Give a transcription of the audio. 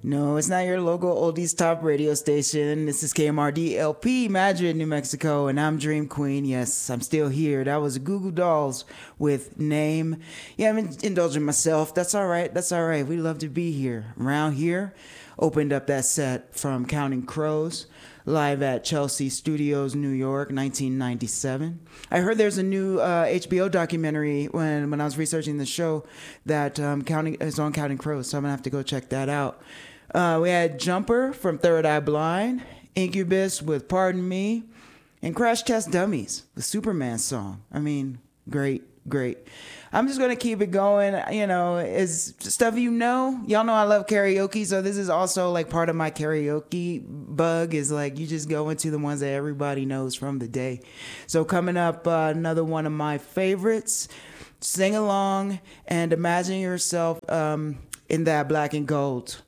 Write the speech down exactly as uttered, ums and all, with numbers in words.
No, it's not your local oldies top radio station. This is K M R D L P, Madrid, New Mexico, and I'm Dream Queen. Yes, I'm still here. That was Google Dolls with Name. Yeah, I'm indulging myself. That's all right. That's all right. We love to be here. Around here, opened up that set from Counting Crows, live at Chelsea Studios, New York, nineteen ninety-seven. I heard there's a new uh, H B O documentary when, when I was researching the show that um, counting is on Counting Crows, so I'm going to have to go check that out. Uh, we had Jumper from Third Eye Blind, Incubus with Pardon Me, and Crash Test Dummies, the Superman song. I mean, great, great. I'm just going to keep it going. You know, it's stuff you know. Y'all know I love karaoke, so this is also like part of my karaoke bug is like you just go into the ones that everybody knows from the day. So coming up, uh, another one of my favorites, Sing Along and imagine yourself um, in that black and gold.